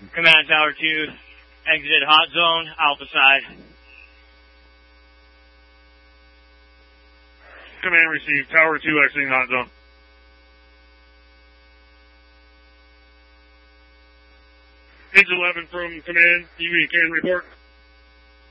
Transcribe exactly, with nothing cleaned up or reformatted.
Command Tower two, exit hot zone, alpha side. Command received. Tower two exiting hot zone. Page eleven from command. You can report.